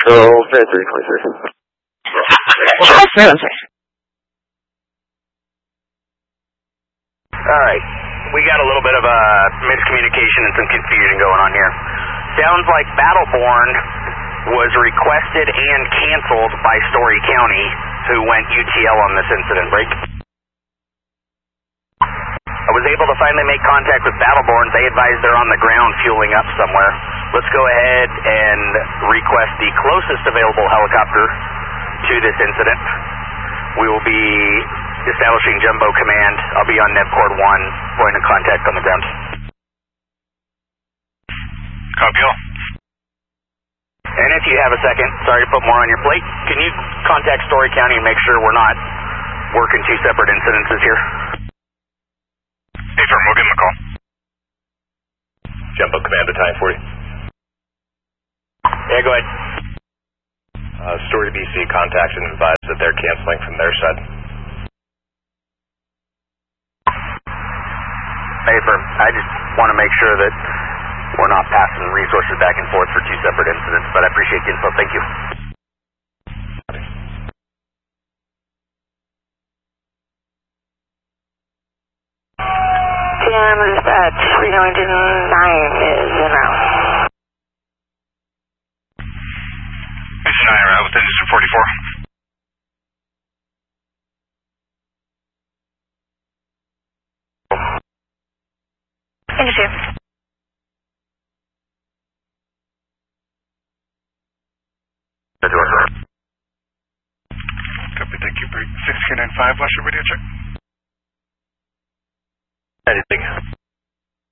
So, Fair 323. I'm sorry. Alright, we got a little bit of a miscommunication and some confusion going on here. Sounds like Battleborn was requested and canceled by Story County, who went UTL on this incident break. I was able to finally make contact with Battleborn. They advised they're on the ground fueling up somewhere. Let's go ahead and request the closest available helicopter to this incident. We will be establishing Jumbo Command. I'll be on NEPCORD 1, point of contact on the ground. Copy all. And if you have a second, sorry to put more on your plate, can you contact Story County and make sure we're not working two separate incidences here? Hey, firm, we'll give him a call. Jumbo Command, battalion 40. Yeah, go ahead. Story BC contacts and advised that they're canceling from their side. Hey, firm, I just want to make sure that we're not passing resources back and forth for two separate incidents, but I appreciate the info. Thank you. TM dispatch, regoing to 9 is in route. This is 9 route with engine 44. Engine 2. Copy, thank you. 6K95, watch your video check. Anything?